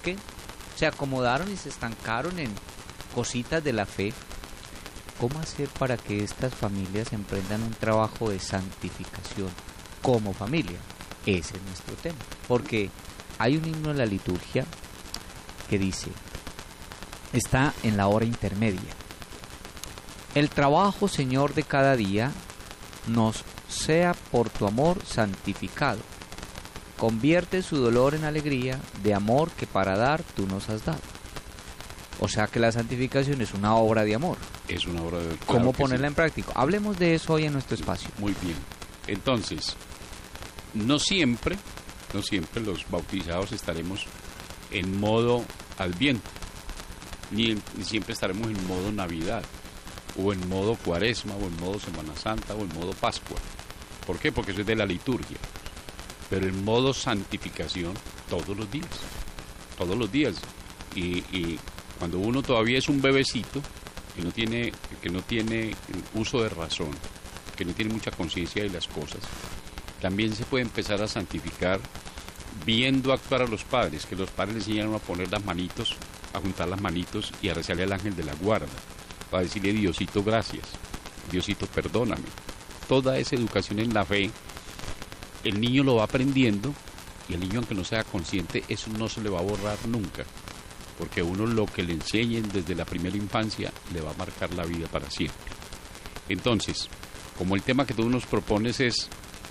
qué? Se acomodaron y se estancaron en cositas de la fe. ¿Cómo hacer para que estas familias emprendan un trabajo de santificación como familia? Ese es nuestro tema. Porque hay un himno en la liturgia que dice, está en la hora intermedia: el trabajo, Señor, de cada día nos sea por tu amor santificado. Convierte su dolor en alegría de amor que para dar tú nos has dado. O sea que la santificación es una obra de amor. Es una obra de amor. ¿Cómo ponerla en práctica? Hablemos de eso hoy en nuestro espacio. Muy bien. Entonces, no siempre los bautizados estaremos en modo Adviento, ni siempre estaremos en modo Navidad, o en modo Cuaresma, o en modo Semana Santa, o en modo Pascua. ¿Por qué? Porque eso es de la liturgia. Pero en modo santificación todos los días. Y cuando uno todavía es un bebecito, que no tiene uso de razón, que no tiene mucha conciencia de las cosas, también se puede empezar a santificar viendo actuar a los padres, que los padres le enseñaron a poner las manitos, a juntar las manitos y a rezarle al ángel de la guarda, para decirle: Diosito, gracias, Diosito, perdóname. Toda esa educación en la fe, el niño lo va aprendiendo, y el niño, aunque no sea consciente, eso no se le va a borrar nunca, porque uno lo que le enseñen desde la primera infancia le va a marcar la vida para siempre. Entonces, como el tema que tú nos propones es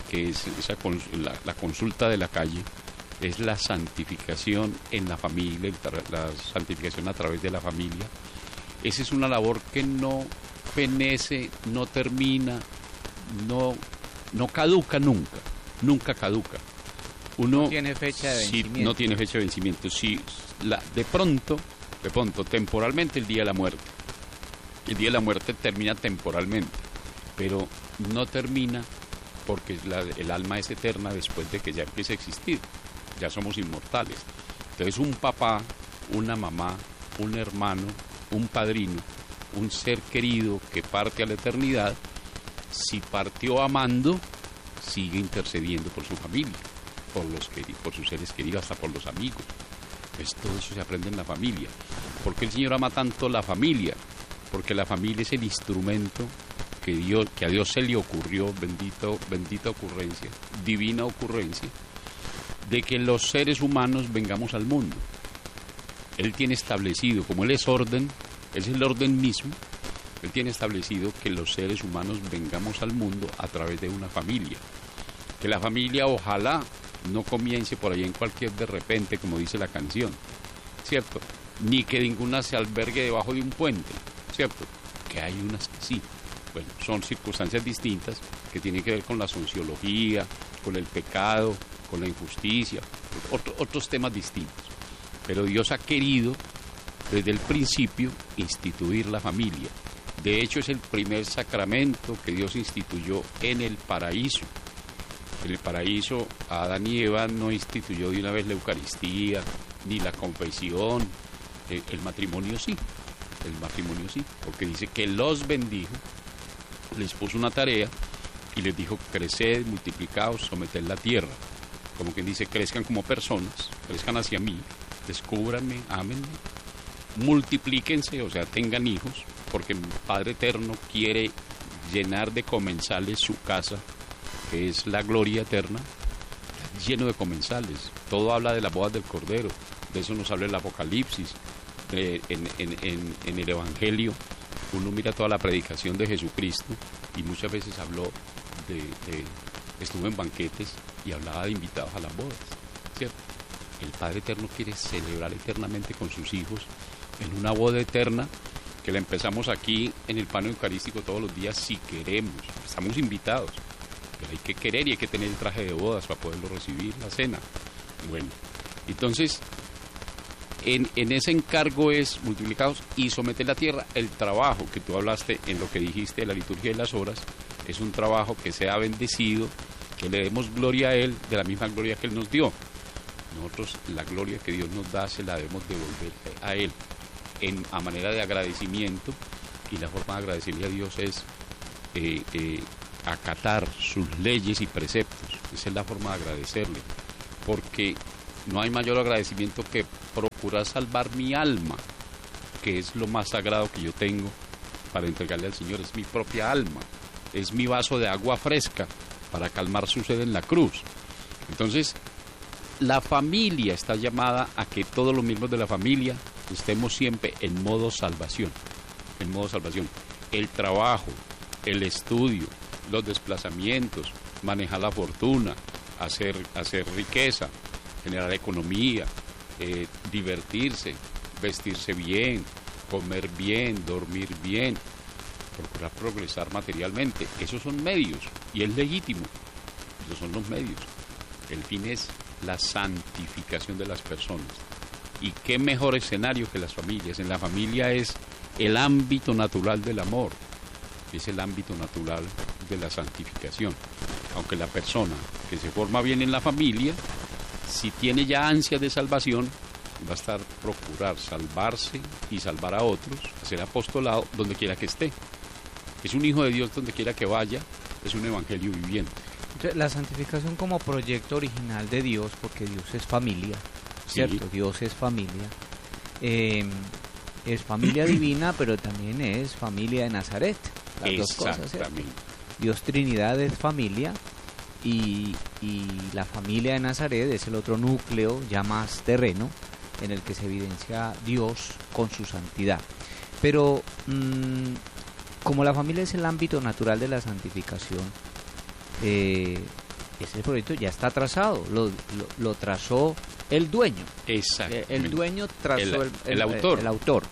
la consulta de la calle, es la santificación en la familia, la santificación a través de la familia. Esa es una labor que no fenece, no termina, no caduca nunca caduca. Uno no tiene fecha de vencimiento. No tiene fecha de vencimiento. De pronto, temporalmente, el día de la muerte. El día de la muerte termina temporalmente, pero no termina, porque el alma es eterna después de que ya empiece a existir. Ya somos inmortales. Entonces, un papá, una mamá, un hermano, un padrino, un ser querido que parte a la eternidad, si partió amando, sigue intercediendo por su familia, por sus seres queridos, hasta por los amigos. Pues todo eso se aprende en la familia. ¿Por qué el Señor ama tanto la familia? Porque la familia es el instrumento que a Dios se le ocurrió, bendita ocurrencia, divina ocurrencia, de que los seres humanos vengamos al mundo. Él tiene establecido, como Él es orden, es el orden mismo, Él tiene establecido que los seres humanos vengamos al mundo a través de una familia. Que la familia ojalá no comience por ahí en cualquier de repente, como dice la canción, ¿cierto? Ni que ninguna se albergue debajo de un puente, ¿cierto? Que hay unas que sí. Bueno, son circunstancias distintas que tienen que ver con la sociología, con el pecado, con la injusticia, otros temas distintos. Pero Dios ha querido desde el principio instituir la familia. De hecho, es el primer sacramento que Dios instituyó en el paraíso. En el paraíso, a Adán y Eva no instituyó de una vez la Eucaristía, ni la confesión. El matrimonio sí, porque dice que los bendijo, les puso una tarea y les dijo: creced, multiplicaos, someted la tierra. Como quien dice, crezcan como personas, crezcan hacia mí, descúbranme, ámenme, multiplíquense, o sea, tengan hijos, porque el Padre Eterno quiere llenar de comensales su casa, que es la gloria eterna, lleno de comensales. Todo habla de las bodas del Cordero, de eso nos habla el Apocalipsis, en el Evangelio. Uno mira toda la predicación de Jesucristo y muchas veces habló estuvo en banquetes y hablaba de invitados a las bodas, ¿cierto? El Padre Eterno quiere celebrar eternamente con sus hijos en una boda eterna, que la empezamos aquí en el pan eucarístico todos los días si queremos. Estamos invitados, pero hay que querer y hay que tener el traje de bodas para poderlo recibir, la cena. Bueno, entonces, en ese encargo es multiplicados y someter la tierra. El trabajo que tú hablaste en lo que dijiste de la liturgia de las horas es un trabajo que sea bendecido, que le demos gloria a Él de la misma gloria que Él nos dio. Nosotros la gloria que Dios nos da se la debemos devolver a Él a manera de agradecimiento, y la forma de agradecerle a Dios es acatar sus leyes y preceptos. Esa es la forma de agradecerle, porque no hay mayor agradecimiento que procurar salvar mi alma, que es lo más sagrado que yo tengo para entregarle al Señor. Es mi propia alma, es mi vaso de agua fresca para calmar su sed en la cruz. Entonces, la familia está llamada a que todos los miembros de la familia estemos siempre en modo salvación. En modo salvación. El trabajo, el estudio, los desplazamientos, manejar la fortuna, hacer riqueza, generar economía, divertirse, vestirse bien, comer bien, dormir bien, procurar progresar materialmente. Esos son medios y es legítimo. Esos son los medios. El fin es la santificación de las personas. Y qué mejor escenario que las familias. En la familia es el ámbito natural del amor, es el ámbito natural de la santificación. Aunque la persona que se forma bien en la familia, si tiene ya ansias de salvación, va a estar procurar salvarse y salvar a otros, hacer apostolado donde quiera que esté. Es un hijo de Dios donde quiera que vaya, es un evangelio viviente. La santificación como proyecto original de Dios, porque Dios es familia, ¿cierto? Sí. Dios es familia. Es familia divina, pero también es familia de Nazaret. Las dos cosas, ¿cierto? Dios Trinidad es familia y la familia de Nazaret es el otro núcleo ya más terreno en el que se evidencia Dios con su santidad. Pero como la familia es el ámbito natural de la santificación, ese proyecto ya está trazado, lo trazó el dueño. Exacto. El dueño trazó el autor. El autor.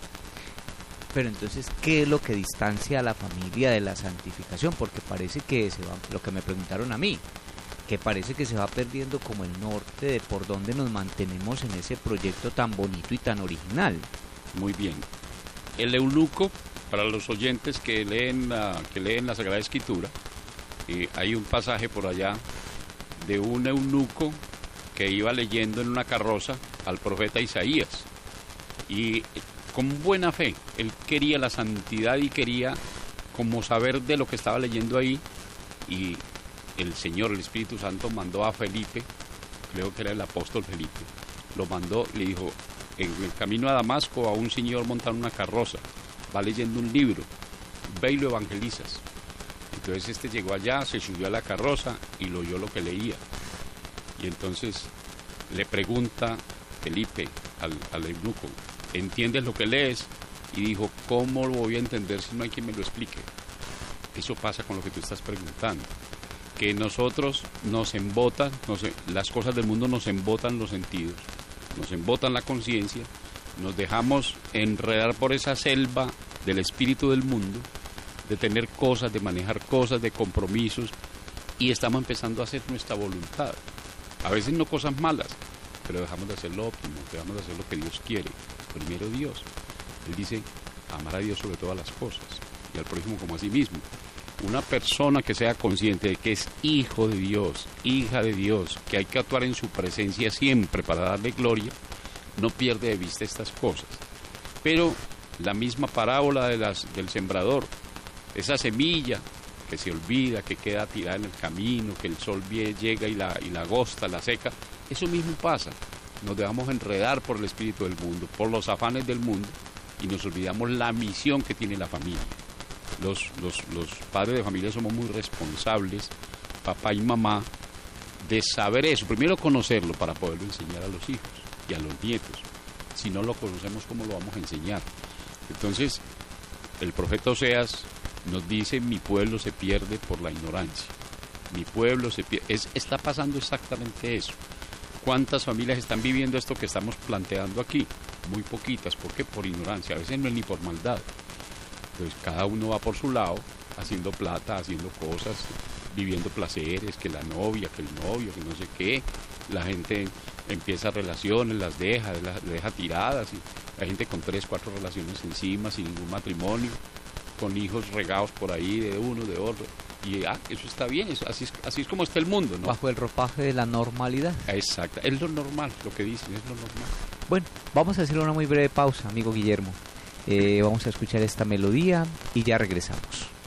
Pero entonces, ¿qué es lo que distancia a la familia de la santificación? Porque parece que se va, lo que me preguntaron a mí, que parece que se va perdiendo como el norte de por dónde nos mantenemos en ese proyecto tan bonito y tan original. Muy bien. El eunuco, para los oyentes que leen la Sagrada Escritura, hay un pasaje por allá de un eunuco que iba leyendo en una carroza al profeta Isaías. Y con buena fe, él quería la santidad y quería como saber de lo que estaba leyendo ahí. Y el Señor, el Espíritu Santo, mandó a Felipe, creo que era el apóstol Felipe, lo mandó, le dijo, en el camino a Damasco a un señor montado en una carroza, va leyendo un libro, ve y lo evangelizas. Entonces este llegó allá, se subió a la carroza y lo oyó lo que leía. Y entonces le pregunta Felipe al eunuco, ¿entiendes lo que lees? Y dijo, ¿cómo lo voy a entender si no hay quien me lo explique? Eso pasa con lo que tú estás preguntando, que nosotros nos embotan, las cosas del mundo nos embotan los sentidos, nos embotan la conciencia, nos dejamos enredar por esa selva del espíritu del mundo, de tener cosas, de manejar cosas, de compromisos, y estamos empezando a hacer nuestra voluntad. A veces no cosas malas, pero dejamos de hacer lo óptimo, dejamos de hacer lo que Dios quiere. Primero Dios. Él dice, amar a Dios sobre todas las cosas, y al prójimo como a sí mismo. Una persona que sea consciente de que es hijo de Dios, hija de Dios, que hay que actuar en su presencia siempre para darle gloria, no pierde de vista estas cosas. Pero la misma parábola del sembrador, esa semilla que se olvida, que queda tirada en el camino, que el sol llega y la agosta, la seca, eso mismo pasa. Nos dejamos enredar por el espíritu del mundo, por los afanes del mundo, y nos olvidamos la misión que tiene la familia. Los padres de familia somos muy responsables, papá y mamá, de saber eso. Primero conocerlo para poderlo enseñar a los hijos y a los nietos. Si no lo conocemos, ¿cómo lo vamos a enseñar? Entonces, el profeta Oseas nos dice, mi pueblo se pierde por la ignorancia. Mi pueblo se pierde. Está pasando exactamente eso. ¿Cuántas familias están viviendo esto que estamos planteando aquí? Muy poquitas. ¿Por qué? Por ignorancia. A veces no es ni por maldad. Entonces cada uno va por su lado, haciendo plata, haciendo cosas, viviendo placeres, que la novia, que el novio, que no sé qué. La gente empieza relaciones, las deja tiradas. Y la gente con 3, 4 relaciones encima, sin ningún matrimonio, con hijos regados por ahí de uno, de otro. Y eso está bien, así es como está el mundo, ¿no? Bajo el ropaje de la normalidad. Exacto, es lo normal, lo que dicen, es lo normal. Bueno, vamos a hacer una muy breve pausa, amigo Guillermo. Vamos a escuchar esta melodía y ya regresamos.